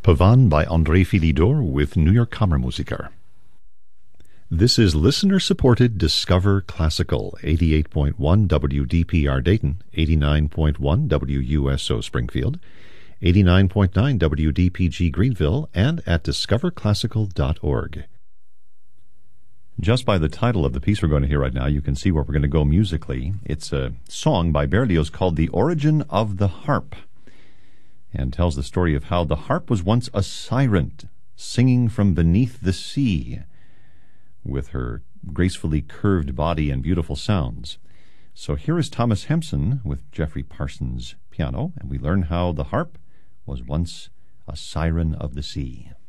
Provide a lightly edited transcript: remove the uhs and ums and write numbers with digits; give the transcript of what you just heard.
Pavan by André Philidor with New York Kammermusiker. This is listener-supported Discover Classical, 88.1 WDPR Dayton, 89.1 WUSO Springfield, 89.9 WDPG Greenville, and at discoverclassical.org. Just by the title of the piece we're going to hear right now, you can see where we're going to go musically. It's a song by Berlioz called The Origin of the Harp, and tells the story of how the harp was once a siren singing from beneath the sea with her gracefully curved body and beautiful sounds. So here is Thomas Hempson with Jeffrey Parsons piano, and we learn how the harp was once a siren of the sea.